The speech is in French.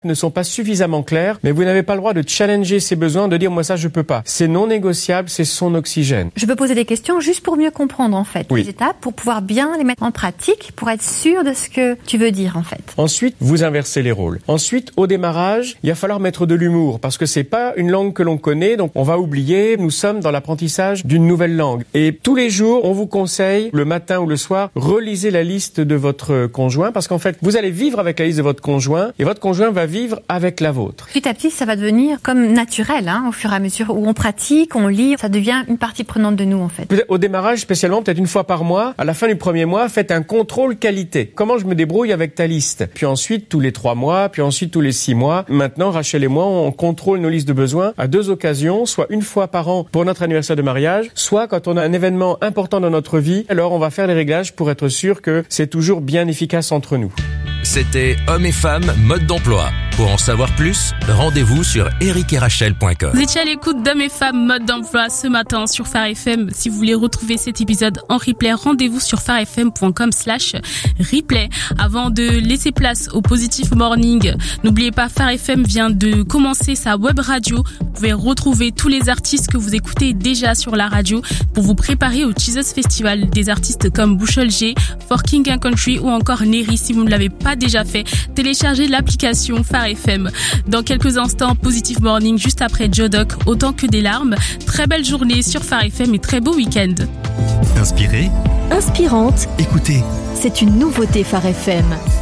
ne sont pas suffisamment clairs, mais vous n'avez pas le droit de challenger ses besoins, de dire moi ça je peux pas. C'est non négociable, c'est son oxygène. Je peux poser des questions juste pour mieux comprendre en fait les étapes, pour pouvoir bien les mettre en pratique, pour être sûr de ce que tu veux dire en fait. Ensuite, vous inversez les rôles. Ensuite, au démarrage, il va falloir mettre de l'humour parce que c'est pas une langue que l'on connaît, donc on va oublier. Nous sommes dans l'apprentissage d'une nouvelle langue. Et tous les jours, on vous conseille, le matin ou le soir, relisez la liste de votre conjoint parce qu'en fait, vous allez vivre avec la liste de votre conjoint et votre conjoint va vivre avec la vôtre. Petit à petit, ça va devenir comme naturel, au fur et à mesure où on pratique, on lit, ça devient une partie prenante de nous en fait. Au démarrage, spécialement, peut-être une fois par mois, à la fin du premier mois, faites un contrôle qualité. Comment je me débrouille avec ta liste? Puis ensuite, tous les 3 mois, puis ensuite tous les 6 mois. Maintenant, Rachel et moi, on contrôle nos listes de besoins à 2 occasions, soit une fois par an pour notre anniversaire de mariage, soit quand on a un événement important dans notre vie, alors on va faire les réglages pour être sûr que c'est toujours bien efficace entre nous. C'était Hommes et Femmes Mode d'Emploi. Pour en savoir plus, rendez-vous sur ericerachel.com. Vous étiez à l'écoute d'Hommes et Femmes Mode d'Emploi ce matin sur Phare FM. Si vous voulez retrouver cet épisode en replay, rendez-vous sur pharefm.com/replay. Avant de laisser place au Positive Morning, n'oubliez pas, Phare FM vient de commencer sa web radio. Vous pouvez retrouver tous les artistes que vous écoutez déjà sur la radio pour vous préparer au Jesus Festival. Des artistes comme Bushel G, For King and Country ou encore Neri. Si vous ne l'avez pas déjà fait, téléchargez l'application Phare FM. Dans quelques instants, Positive Morning juste après Jodoc, Autant que des larmes. Très belle journée sur Phare FM et très beau week-end. Inspirée, inspirante, écoutez. C'est une nouveauté Phare FM.